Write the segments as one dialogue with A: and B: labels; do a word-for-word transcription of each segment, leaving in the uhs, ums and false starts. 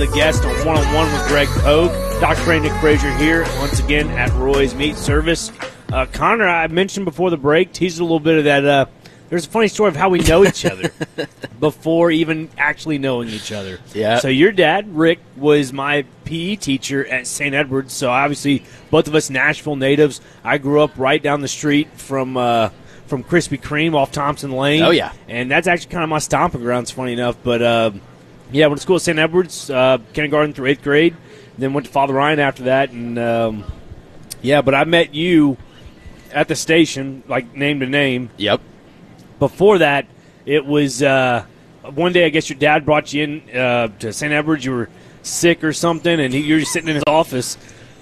A: the guest on One-on-One with Greg Pogue. Doctor Brandon Frazier here, once again, at Roy's Meat Service. Uh, Connor, I mentioned before the break, teased a little bit of that. Uh, there's a funny story of how we know each other before even actually knowing each other.
B: Yeah.
A: So your dad, Rick, was my P E teacher at Saint Edward's. So obviously, both of us Nashville natives. I grew up right down the street from uh, from Krispy Kreme off Thompson Lane.
B: Oh, yeah.
A: And that's actually kind of my stomping grounds, funny enough. But, uh, yeah, went to school at Saint Edward's, uh, kindergarten through eighth grade. Then went to Father Ryan after that. And, um, yeah, but I met you at the station, like name to name.
B: Yep.
A: Before that, it was uh, one day I guess your dad brought you in uh, to Saint Edward's. You were sick or something, and he, you were just sitting in his office.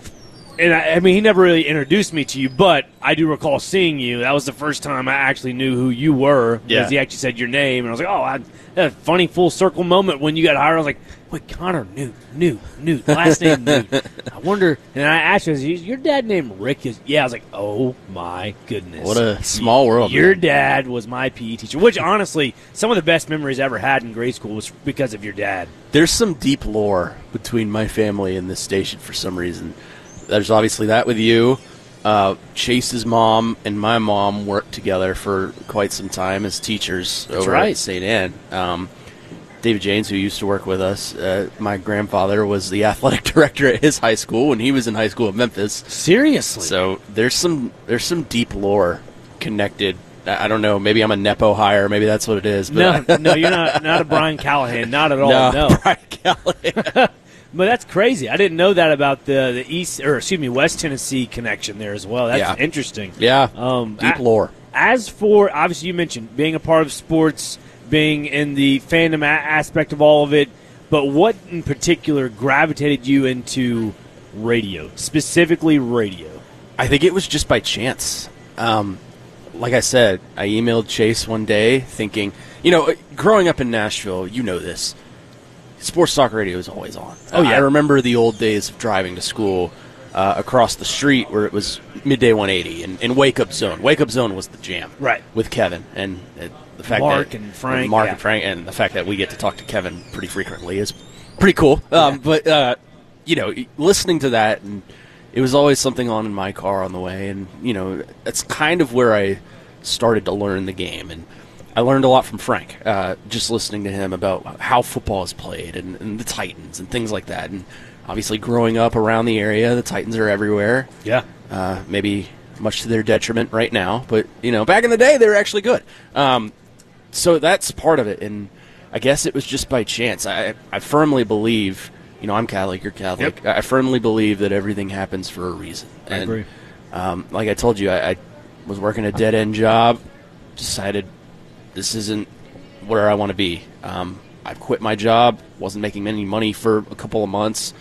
A: And, I, I mean, he never really introduced me to you, but I do recall seeing you. That was the first time I actually knew who you were because
B: yeah.
A: he actually said your name. And I was like, oh, I, that a funny full circle moment when you got hired. I was like, wait, Connor Newt, Newt, Newt, last name Newt. I wonder, and I asked you, is your dad named Rick? Is, yeah, I was like, oh, my goodness.
B: What a small world.
A: Your
B: man.
A: dad was my P E teacher, which, honestly, some of the best memories I ever had in grade school was because of your dad.
B: There's some deep lore between my family and this station for some reason. There's obviously that with you. Uh, Chase's mom and my mom worked together for quite some time as teachers
A: That's
B: over
A: right.
B: at Saint Anne. Um, David James, who used to work with us, uh, my grandfather was the athletic director at his high school when he was in high school at Memphis.
A: Seriously?
B: So there's some there's some deep lore connected. I I don't know. Maybe I'm a Nepo hire. Maybe that's what it is. But
A: No, no, you're not not a Brian Callahan. Not at all.
B: no,
A: No.
B: Brian Callahan.
A: But that's crazy. I didn't know that about the, the East, or excuse me, West Tennessee connection there as well. That's
B: Yeah.
A: interesting.
B: Yeah,
A: Um,
B: deep
A: a-
B: lore.
A: As for, obviously you mentioned being a part of sports, being in the fandom a- aspect of all of it, but what in particular gravitated you into radio, specifically radio?
B: I think it was just by chance. Um, like I said, I emailed Chase one day thinking, you know, growing up in Nashville, you know this. Sports talk radio is always on.
A: Oh, yeah.
B: I remember the old days of driving to school uh, across the street where it was Midday one eighty and, and Wake Up Zone. Wake Up Zone was the jam.
A: Right.
B: With Kevin. And uh, the fact
A: Mark
B: that
A: and Frank,
B: Mark
A: yeah.
B: and Frank, and the fact that we get to talk to Kevin pretty frequently is pretty cool. Um,
A: Yeah.
B: But, uh, you know, listening to that, and it was always something on in my car on the way. And, you know, that's kind of where I started to learn the game. And I learned a lot from Frank, uh, just listening to him about how football is played and, and the Titans and things like that. And obviously growing up around the area, the Titans are everywhere.
A: Yeah.
B: Uh, maybe much to their detriment right now. But, you know, back in the day, they were actually good. Um, so that's part of it. And I guess it was just by chance. I, I firmly believe, you know, I'm Catholic, you're Catholic.
A: Yep.
B: I firmly believe that everything happens for a reason.
A: I
B: and,
A: agree.
B: Um, like I told you, I, I was working a dead-end job, decided this isn't where I want to be. Um, I quit my job, wasn't making any money for a couple of months.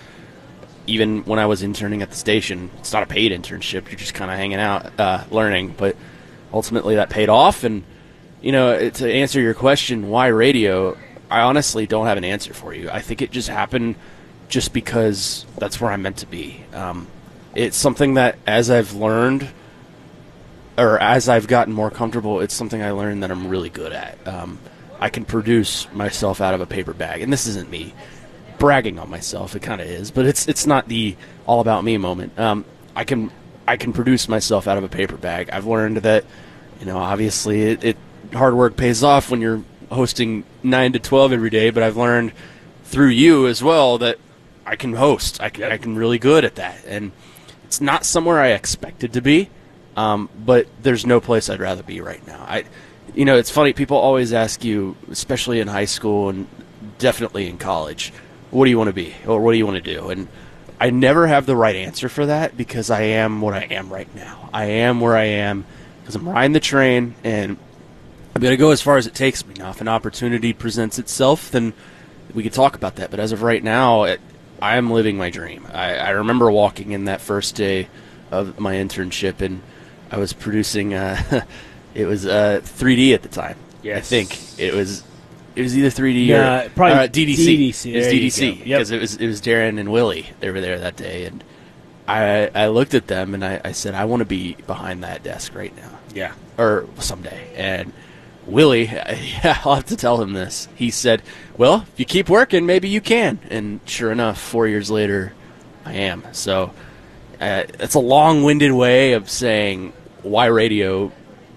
B: Even when I was interning at the station, it's not a paid internship. You're just kind of hanging out, uh, learning. But ultimately that paid off. And, you know, to answer your question, why radio, I honestly don't have an answer for you. I think it just happened just because that's where I'm meant to be. Um, it's something that as I've learned, or as I've gotten more comfortable, it's something I learned that I'm really good at. Um, I can produce myself out of a paper bag, and this isn't me bragging on myself. It kind of is, but it's it's not the all about me moment. Um, I can I can produce myself out of a paper bag. I've learned that, you know, obviously it, it hard work pays off when you're hosting nine to twelve every day. But I've learned through you as well that I can host. I can I can really good at that, and it's not somewhere I expected to be. Um, but there's no place I'd rather be right now. I, you know, it's funny. People always ask you, especially in high school and definitely in college, what do you want to be or what do you want to do? And I never have the right answer for that because I am what I am right now. I am where I am because I'm riding the train and I'm going to go as far as it takes me. Now, if an opportunity presents itself, then we could talk about that. But as of right now, it, I am living my dream. I, I remember walking in that first day of my internship and I was producing, uh, it was uh, three D at the time.
A: Yes.
B: I think it was it was either three D
A: Yeah,
B: or
A: probably
B: uh, D D C.
A: D D C.
B: It was
A: There
B: D
A: you
B: D C
A: go. Yep.
B: because it was it was Darren and Willie. They were there that day, and I I looked at them and I, I said I want to be behind that desk right now.
A: Yeah.
B: Or someday. And Willie, yeah, I'll have to tell him this. He said, well, if you keep working, maybe you can. And sure enough, four years later, I am. So uh, it's a long-winded way of saying why radio.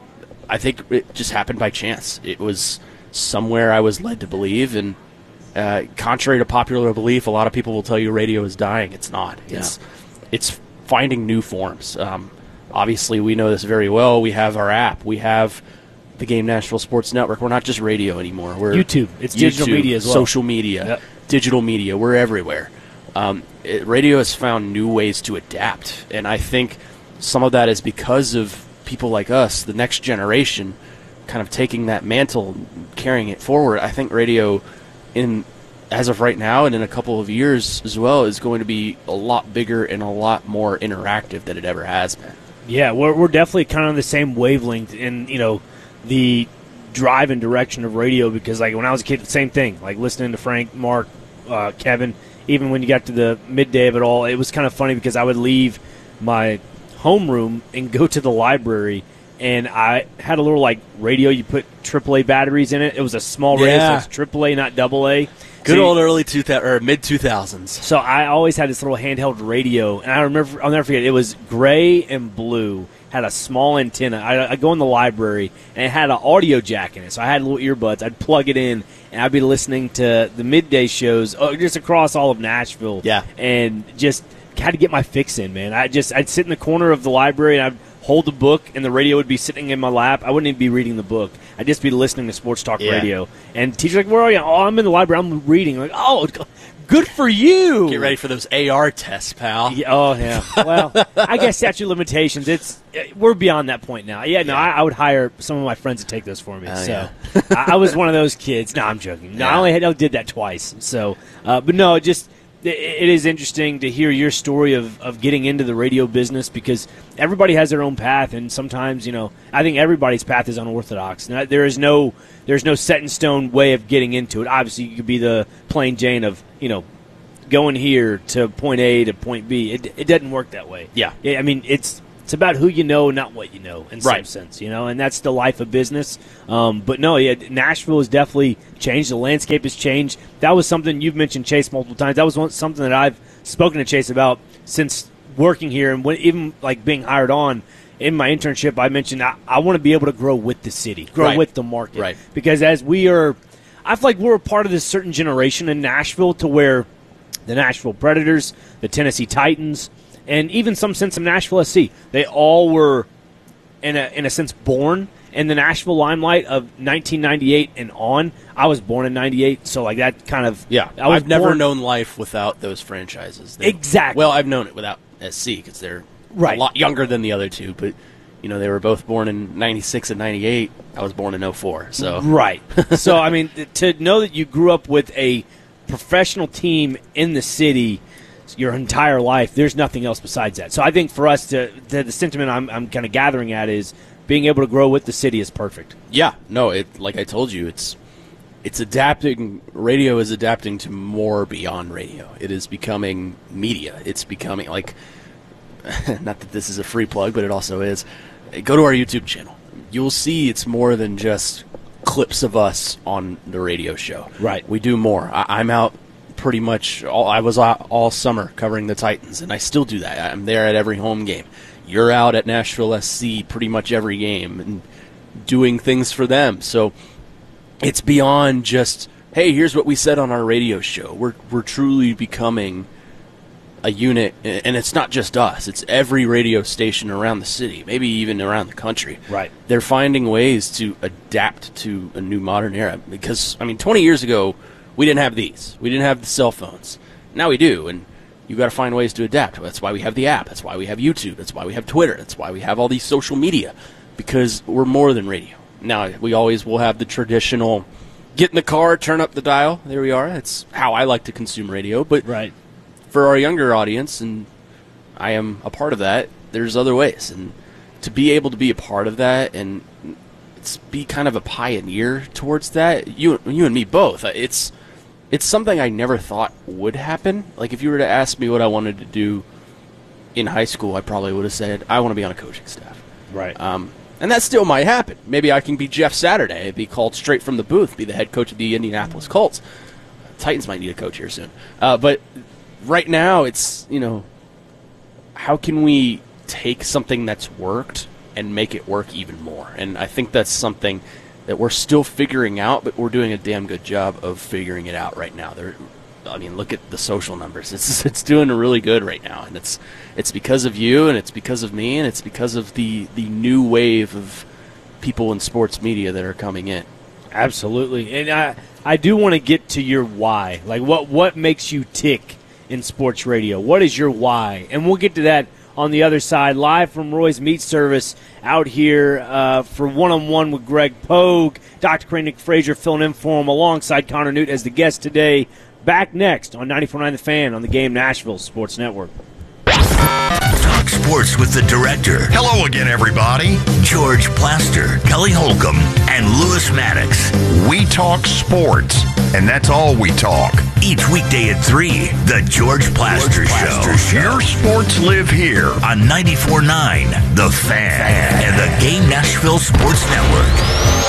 B: I think it just happened by chance. It was somewhere I was led to believe, and uh, contrary to popular belief, a lot of people will tell you radio is dying. It's not.
A: Yeah.
B: It's it's finding new forms. Um, obviously, we know this very well. We have our app. We have the Game Nashville Sports Network. We're not just radio anymore. We're
A: YouTube. It's
B: YouTube,
A: digital media as well.
B: Social media,
A: yep.
B: digital media. We're everywhere. Um, it, radio has found new ways to adapt, and I think some of that is because of people like us, the next generation, kind of taking that mantle, carrying it forward. I think radio, in as of right now and in a couple of years as well, is going to be a lot bigger and a lot more interactive than it ever has been.
A: Yeah, we're we're definitely kind of on the same wavelength in, you know, the drive and direction of radio, because like when I was a kid, same thing, like listening to Frank, Mark, uh, Kevin, even when you got to the midday of it all, it was kind of funny because I would leave my homeroom and go to the library, and I had a little like radio, you put triple A batteries in it. It was a small radio,
B: Yeah.
A: so it's triple A, not double A.
B: Good
A: So
B: old early two thousand or mid two thousands.
A: So I always had this little handheld radio, and I remember, I'll never forget, it was gray and blue, had a small antenna. I, I go in the library, and it had an audio jack in it, so I had little earbuds. I'd plug it in, and I'd be listening to the midday shows uh, just across all of Nashville.
B: Yeah.
A: And just had to get my fix in, man. I just, I'd sit in the corner of the library, and I'd hold the book, and the radio would be sitting in my lap. I wouldn't even be reading the book. I'd just be listening to sports talk
B: Yeah.
A: radio. And teacher's like, where are you? Oh, I'm in the library. I'm reading. I'm like, oh, good for you.
B: Get ready for those A R tests, pal.
A: Yeah, oh, yeah. Well, I guess statute of limitations, it's we're beyond that point now. Yeah, no,
B: Yeah.
A: I, I would hire some of my friends to take those for me.
B: Oh,
A: so
B: yeah.
A: I, I was one of those kids. No, I'm joking. No,
B: Yeah.
A: I only had, I did that twice. So, uh, but no, it just it, it is interesting to hear your story of, of getting into the radio business, because everybody has their own path, and sometimes, you know, I think everybody's path is unorthodox. Now, there is no there's no set in stone way of getting into it. Obviously, you could be the plain Jane of, you know, going here to point A to point B. It, it doesn't work that way.
B: Yeah.
A: yeah. I mean, it's it's about who you know, not what you know, in some
B: Right.
A: sense, you know, and that's the life of business. Um, but no, yeah, Nashville has definitely changed. The landscape has changed. That was something you've mentioned, Chase, multiple times. That was one, something that I've spoken to Chase about since working here, and when, even like being hired on in my internship. I mentioned I, I want to be able to grow with the city, grow
B: Right.
A: with the market,
B: Right.
A: because as we are, I feel like we're a part of this certain generation in Nashville to where the Nashville Predators, the Tennessee Titans, and even some sense of Nashville S C, they all were, in a, in a sense, born in the Nashville limelight of nineteen ninety-eight and on. I was born in ninety-eight, so like that kind of...
B: Yeah,
A: I was
B: I've never
A: born-
B: known life without those franchises. They-
A: Exactly.
B: Well, I've known it without S C because they're
A: Right.
B: a lot younger than the other two, but you know they were both born in ninety-six and ninety-eight. I was born in oh four, so
A: Right. So, I mean, th- to know that you grew up with a professional team in the city your entire life, there's nothing else besides that. So I think for us, to, to the sentiment I'm, I'm kind of gathering at is being able to grow with the city is perfect.
B: yeah, no, it like I told you, it's it's adapting. Radio is adapting to more beyond radio. It is becoming media. It's becoming like, not that this is a free plug, but it also is. Go to our YouTube channel. You'll see it's more than just clips of us on the radio show.
A: Right.
B: We do more. I, I'm out pretty much all. I was out all summer covering the Titans, and I still do that. I'm there at every home game. You're out at Nashville S C pretty much every game and doing things for them. So it's beyond just, hey, here's what we said on our radio show. We're we're truly becoming a unit, and it's not just us. It's every radio station around the city, maybe even around the country.
A: Right.
B: They're finding ways to adapt to a new modern era because, I mean, twenty years ago, we didn't have these. We didn't have the cell phones. Now we do, and you've got to find ways to adapt. That's why we have the app. That's why we have YouTube. That's why we have Twitter. That's why we have all these social media, because we're more than radio. Now, we always will have the traditional get in the car, turn up the dial. There we are. That's how I like to consume radio. But
A: Right.
B: for our younger audience, and I am a part of that, there's other ways. And to be able to be a part of that and it's be kind of a pioneer towards that, you you and me both, it's it's something I never thought would happen. Like, if you were to ask me what I wanted to do in high school, I probably would have said, I want to be on a coaching staff.
A: Right.
B: Um, And that still might happen. Maybe I can be Jeff Saturday, be called straight from the booth, be the head coach of the Indianapolis Colts. Titans might need a coach here soon. Uh, but right now, it's, you know, how can we take something that's worked and make it work even more? And I think that's something that we're still figuring out, but we're doing a damn good job of figuring it out right now. There, I mean, look at the social numbers. It's it's doing really good right now, and it's it's because of you, and it's because of me, and it's because of the, the new wave of people in sports media that are coming in.
A: Absolutely, and I I do want to get to your why. Like, what what makes you tick in sports radio? What is your why? And we'll get to that on the other side, live from Roy's Meat Service out here uh, for one-on-one with Greg Pogue. Doctor Crane, Nick Frazier filling in for him alongside Connor Newt as the guest today. Back next on ninety-four point nine The Fan on the Game Nashville Sports Network.
C: Talk sports with the director.
D: Hello again, everybody.
C: George Plaster, Kelly Holcomb, and Lewis Maddox.
D: We talk sports, and that's all we talk.
C: Each weekday at three, The George Plaster, George Plaster Show.
D: Show. Your sports live here
C: on ninety-four point nine The Fan, Fan and the Game Nashville Sports Network.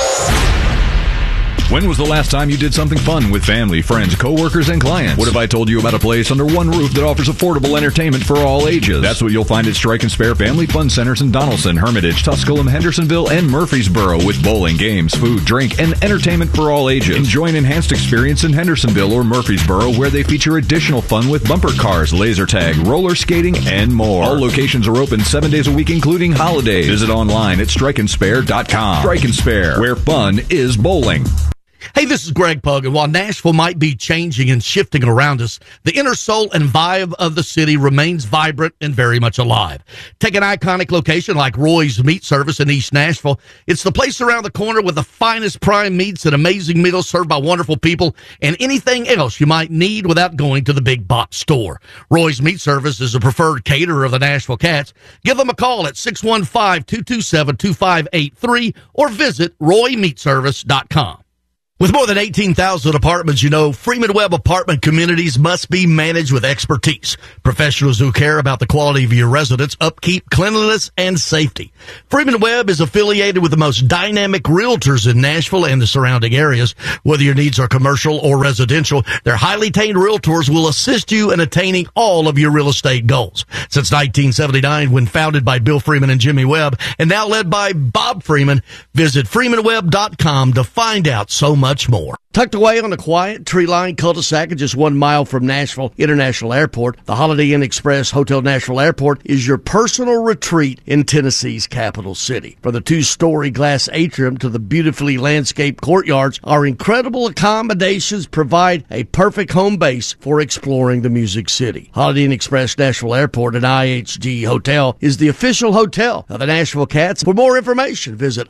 E: When was the last time you did something fun with family, friends, coworkers, and clients? What if I told you about a place under one roof that offers affordable entertainment for all ages? That's what you'll find at Strike and Spare Family Fun Centers in Donaldson, Hermitage, Tusculum, Hendersonville, and Murfreesboro with bowling, games, food, drink, and entertainment for all ages. Enjoy an enhanced experience in Hendersonville or Murfreesboro where they feature additional fun with bumper cars, laser tag, roller skating, and more. All locations are open seven days a week, including holidays. Visit online at strike and spare dot com. Strike and Spare, where fun is bowling.
F: Hey, this is Greg Pogue, and while Nashville might be changing and shifting around us, the inner soul and vibe of the city remains vibrant and very much alive. Take an iconic location like Roy's Meat Service in East Nashville. It's the place around the corner with the finest prime meats and amazing meals served by wonderful people and anything else you might need without going to the big box store. Roy's Meat Service is a preferred caterer of the Nashville Cats. Give them a call at six one five, two two seven, two five eight three or visit roy meat service dot com. With more than eighteen thousand apartments, you know, Freeman Webb apartment communities must be managed with expertise. Professionals who care about the quality of your residence, upkeep, cleanliness, and safety. Freeman Webb is affiliated with the most dynamic realtors in Nashville and the surrounding areas. Whether your needs are commercial or residential, their highly trained realtors will assist you in attaining all of your real estate goals. Since nineteen seventy-nine, when founded by Bill Freeman and Jimmy Webb, and now led by Bob Freeman, visit freeman webb dot com to find out so much more. Tucked away on a quiet, tree-lined cul-de-sac and just one mile from Nashville International Airport, the Holiday Inn Express Hotel Nashville Airport is your personal retreat in Tennessee's capital city. From the two-story glass atrium to the beautifully landscaped courtyards, our incredible accommodations provide a perfect home base for exploring the Music City. Holiday Inn Express Nashville Airport and I H G Hotel is the official hotel of the Nashville Cats. For more information, visit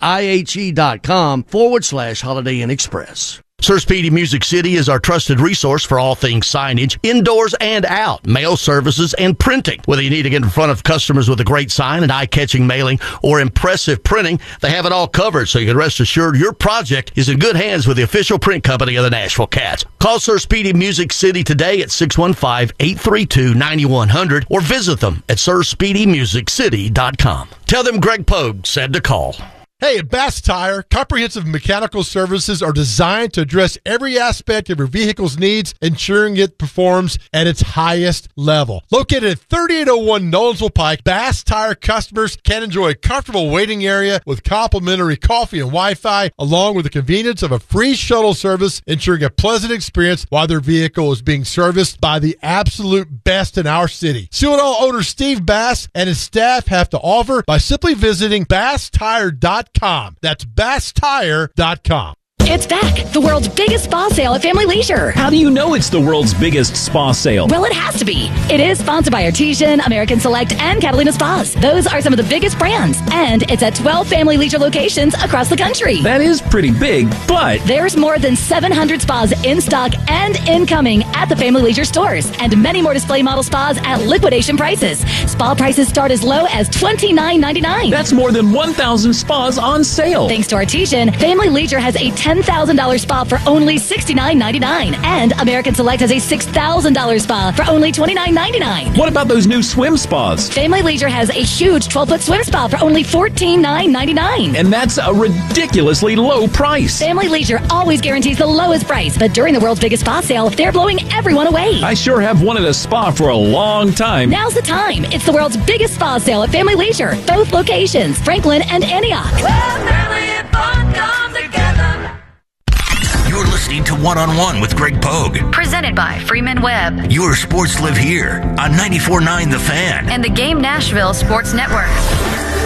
F: ihe.com forward slash Holiday Inn Express. Sir Speedy Music City is our trusted resource for all things signage, indoors and out, mail services, and printing. Whether you need to get in front of customers with a great sign and eye-catching mailing or impressive printing, they have it all covered, so you can rest assured your project is in good hands with the official print company of the Nashville Cats. Call Sir Speedy Music City today at six one five, eight three two, nine one zero zero or visit them at sir speedy music city dot com. Tell them Greg Pogue said to call.
G: Hey, at Bass Tire, comprehensive mechanical services are designed to address every aspect of your vehicle's needs, ensuring it performs at its highest level. Located at thirty-eight oh one Nolensville Pike, Bass Tire customers can enjoy a comfortable waiting area with complimentary coffee and Wi-Fi, along with the convenience of a free shuttle service, ensuring a pleasant experience while their vehicle is being serviced by the absolute best in our city. See what all owner Steve Bass and his staff have to offer by simply visiting bass tire dot com. That's bass tire dot com.
H: It's back, the world's biggest spa sale at Family Leisure.
I: How do you know it's the world's biggest spa sale?
H: Well, it has to be. It is sponsored by Artesian, American Select, and Catalina Spas. Those are some of the biggest brands. And it's at twelve Family Leisure locations across the country.
I: That is pretty big, but
H: there's more than seven hundred spas in stock and incoming at the Family Leisure stores. And many more display model spas at liquidation prices. Spa prices start as low as twenty-nine ninety-nine.
I: That's more than one thousand spas on sale.
H: Thanks to Artesian, Family Leisure has a ten thousand dollars spa for only sixty-nine ninety-nine. And American Select has a six thousand dollars spa for only twenty-nine ninety-nine.
I: What about those new swim spas?
H: Family Leisure has a huge twelve-foot swim spa for only fourteen ninety-nine.
I: And that's a ridiculously low price.
H: Family Leisure always guarantees the lowest price, but during the world's biggest spa sale, they're blowing everyone away.
I: I sure have wanted a spa for a long time.
H: Now's the time. It's the world's biggest spa sale at Family Leisure. Both locations, Franklin and Antioch.
C: Well, family and fun come together. You're listening to One on One with Greg Pogue.
J: Presented by Freeman Webb.
C: Your sports live here on ninety-four point nine The Fan
J: And the Game Nashville Sports Network.